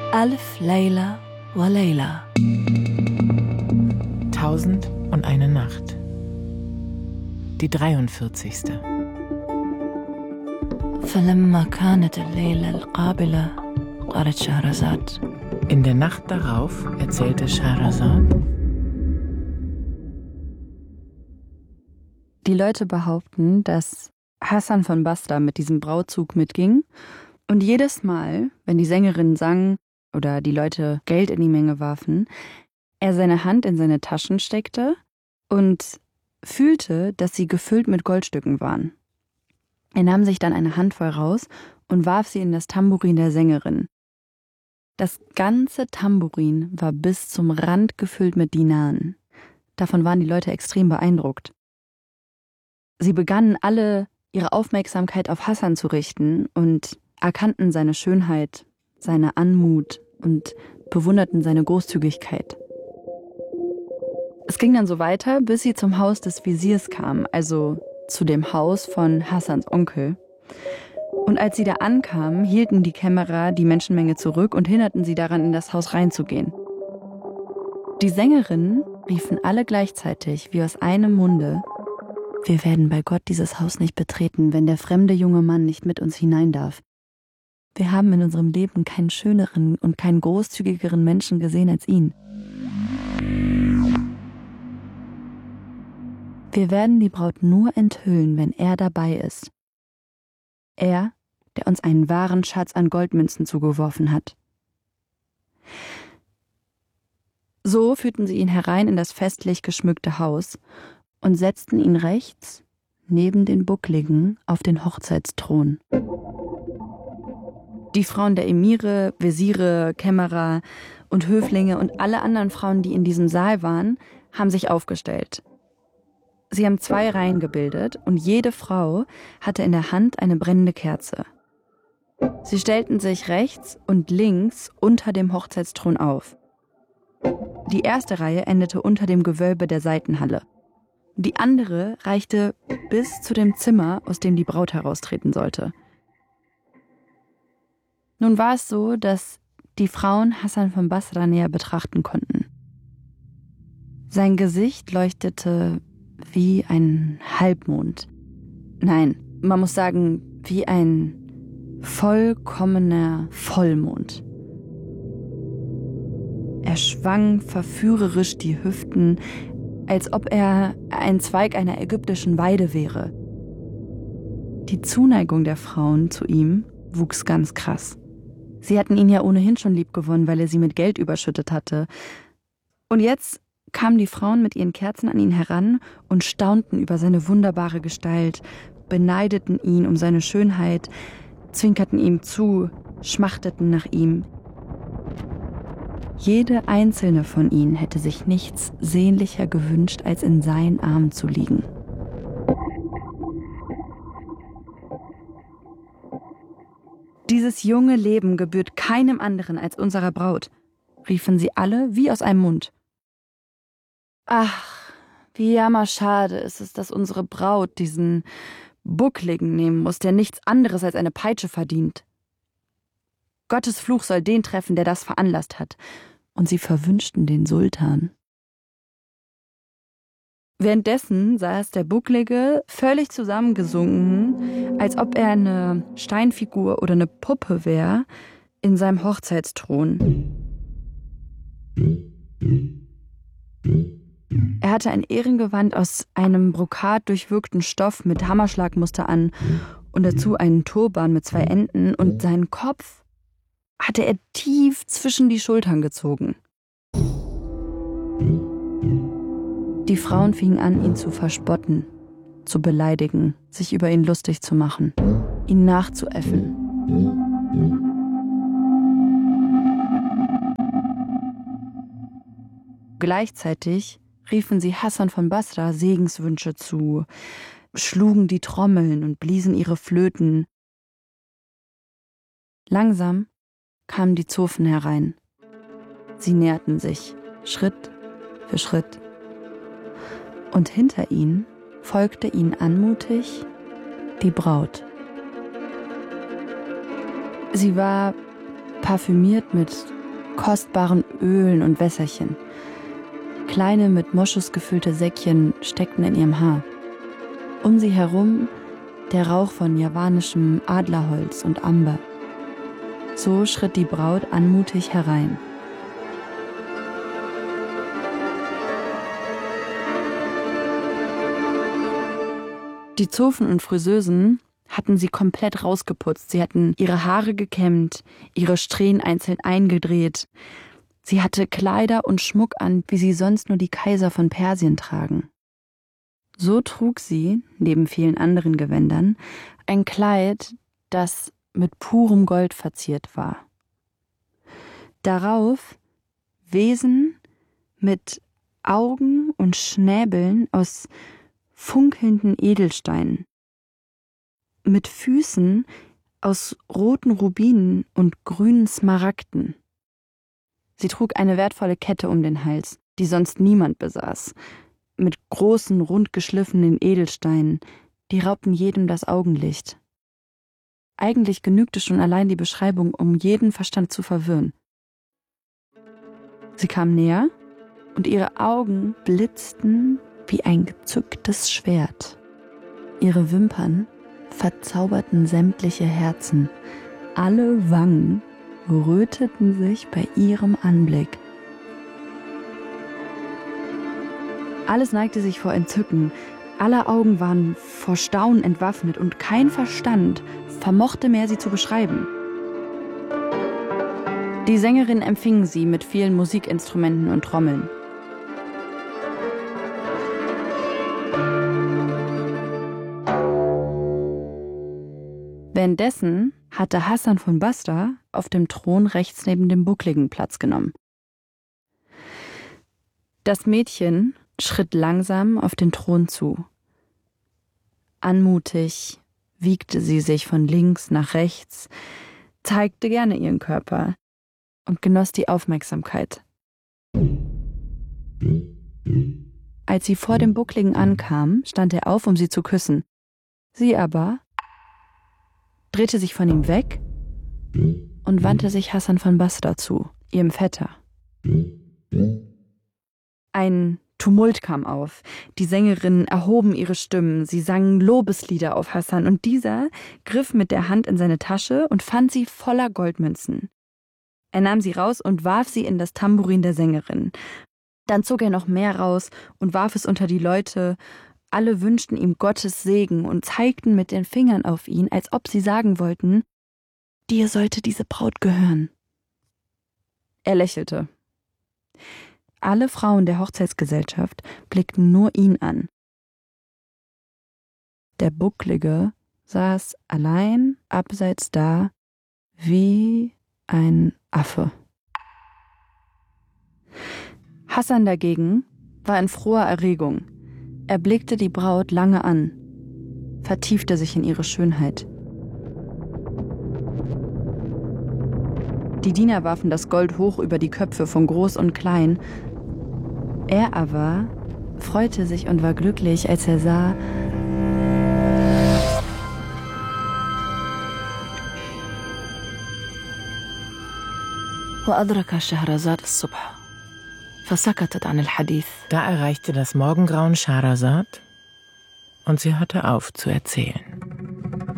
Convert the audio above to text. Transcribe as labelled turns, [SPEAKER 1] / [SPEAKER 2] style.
[SPEAKER 1] Alf Layla wa Layla.
[SPEAKER 2] 1001 Nacht. Die 43.
[SPEAKER 1] فلما كانت الليلة القابلة قالت شهرزاد.
[SPEAKER 2] In der Nacht darauf erzählte Scheherazad:
[SPEAKER 3] Die Leute behaupten, dass Hasan von Basra mit diesem Brautzug mitging und jedes Mal, wenn die Sängerin sang oder die Leute Geld in die Menge warfen, er seine Hand in seine Taschen steckte und fühlte, dass sie gefüllt mit Goldstücken waren. Er nahm sich dann eine Handvoll raus und warf sie in das Tambourin der Sängerin. Das ganze Tambourin war bis zum Rand gefüllt mit Dinaren. Davon waren die Leute extrem beeindruckt. Sie begannen alle, ihre Aufmerksamkeit auf Hasan zu richten und erkannten seine Schönheit, seine Anmut und bewunderten seine Großzügigkeit. Es ging dann so weiter, bis sie zum Haus des Wesirs kamen, also zu dem Haus von Hasans Onkel. Und als sie da ankamen, hielten die Kämmerer die Menschenmenge zurück und hinderten sie daran, in das Haus reinzugehen. Die Sängerinnen riefen alle gleichzeitig, wie aus einem Munde: Wir werden bei Gott dieses Haus nicht betreten, wenn der fremde junge Mann nicht mit uns hinein darf. Wir haben in unserem Leben keinen schöneren und keinen großzügigeren Menschen gesehen als ihn. Wir werden die Braut nur enthüllen, wenn er dabei ist. Er, der uns einen wahren Schatz an Goldmünzen zugeworfen hat. So führten sie ihn herein in das festlich geschmückte Haus und setzten ihn rechts neben den Buckligen auf den Hochzeitsthron. Die Frauen der Emire, Wesire, Kämmerer und Höflinge und alle anderen Frauen, die in diesem Saal waren, haben sich aufgestellt. Sie haben 2 Reihen gebildet und jede Frau hatte in der Hand eine brennende Kerze. Sie stellten sich rechts und links unter dem Hochzeitsthron auf. Die erste Reihe endete unter dem Gewölbe der Seitenhalle. Die andere reichte bis zu dem Zimmer, aus dem die Braut heraustreten sollte. Nun war es so, dass die Frauen Hasan von Basra näher betrachten konnten. Sein Gesicht leuchtete wie ein Halbmond. Nein, man muss sagen, wie ein vollkommener Vollmond. Er schwang verführerisch die Hüften, als ob er ein Zweig einer ägyptischen Weide wäre. Die Zuneigung der Frauen zu ihm wuchs ganz krass. Sie hatten ihn ja ohnehin schon liebgewonnen, weil er sie mit Geld überschüttet hatte. Und jetzt kamen die Frauen mit ihren Kerzen an ihn heran und staunten über seine wunderbare Gestalt, beneideten ihn um seine Schönheit, zwinkerten ihm zu, schmachteten nach ihm. Jede einzelne von ihnen hätte sich nichts sehnlicher gewünscht, als in seinen Armen zu liegen. Dieses junge Leben gebührt keinem anderen als unserer Braut, riefen sie alle wie aus einem Mund. Ach, wie jammerschade ist es, dass unsere Braut diesen Buckligen nehmen muss, der nichts anderes als eine Peitsche verdient. Gottes Fluch soll den treffen, der das veranlasst hat. Und sie verwünschten den Sultan. Währenddessen saß der Bucklige völlig zusammengesunken, als ob er eine Steinfigur oder eine Puppe wäre, in seinem Hochzeitsthron. Er hatte ein Ehrengewand aus einem brokat durchwirkten Stoff mit Hammerschlagmuster an und dazu einen Turban mit 2 Enden und seinen Kopf hatte er tief zwischen die Schultern gezogen. Die Frauen fingen an, ihn zu verspotten, zu beleidigen, sich über ihn lustig zu machen, ihn nachzuäffen. Gleichzeitig riefen sie Hasan von Basra Segenswünsche zu, schlugen die Trommeln und bliesen ihre Flöten. Langsam kamen die Zofen herein. Sie näherten sich, Schritt für Schritt. Und hinter ihnen folgte ihnen anmutig die Braut. Sie war parfümiert mit kostbaren Ölen und Wässerchen. Kleine mit Moschus gefüllte Säckchen steckten in ihrem Haar. Um sie herum der Rauch von javanischem Adlerholz und Amber. So schritt die Braut anmutig herein. Die Zofen und Friseusen hatten sie komplett rausgeputzt. Sie hatten ihre Haare gekämmt, ihre Strähnen einzeln eingedreht. Sie hatte Kleider und Schmuck an, wie sie sonst nur die Kaiser von Persien tragen. So trug sie, neben vielen anderen Gewändern, ein Kleid, das mit purem Gold verziert war. Darauf Wesen mit Augen und Schnäbeln aus funkelnden Edelsteinen, mit Füßen aus roten Rubinen und grünen Smaragden. Sie trug eine wertvolle Kette um den Hals, die sonst niemand besaß, mit großen, rund geschliffenen Edelsteinen, die raubten jedem das Augenlicht. Eigentlich genügte schon allein die Beschreibung, um jeden Verstand zu verwirren. Sie kam näher und ihre Augen blitzten wie ein gezücktes Schwert. Ihre Wimpern verzauberten sämtliche Herzen. Alle Wangen röteten sich bei ihrem Anblick. Alles neigte sich vor Entzücken. Alle Augen waren vor Staunen entwaffnet und kein Verstand vermochte mehr, sie zu beschreiben. Die Sängerin empfing sie mit vielen Musikinstrumenten und Trommeln. Währenddessen hatte Hassan von Basra auf dem Thron rechts neben dem Buckligen Platz genommen. Das Mädchen schritt langsam auf den Thron zu. Anmutig wiegte sie sich von links nach rechts, zeigte gerne ihren Körper und genoss die Aufmerksamkeit. Als sie vor dem Buckligen ankam, stand er auf, um sie zu küssen. Sie aber drehte sich von ihm weg und wandte sich Hassan von Basra zu, ihrem Vetter. Ein Tumult kam auf. Die Sängerinnen erhoben ihre Stimmen, sie sangen Lobeslieder auf Hassan und dieser griff mit der Hand in seine Tasche und fand sie voller Goldmünzen. Er nahm sie raus und warf sie in das Tambourin der Sängerin. Dann zog er noch mehr raus und warf es unter die Leute. Alle wünschten ihm Gottes Segen und zeigten mit den Fingern auf ihn, als ob sie sagen wollten, dir sollte diese Braut gehören. Er lächelte. Alle Frauen der Hochzeitsgesellschaft blickten nur ihn an. Der Bucklige saß allein abseits da, wie ein Affe. Hassan dagegen war in froher Erregung. Er blickte die Braut lange an, vertiefte sich in ihre Schönheit. Die Diener warfen das Gold hoch über die Köpfe von Groß und Klein. Er aber freute sich und war glücklich, als er sah,
[SPEAKER 1] وأدرك شهرزاد الصبح فسكتت عن الحديث.
[SPEAKER 2] Da erreichte das Morgengrauen Schehersad und sie hörte auf zu erzählen.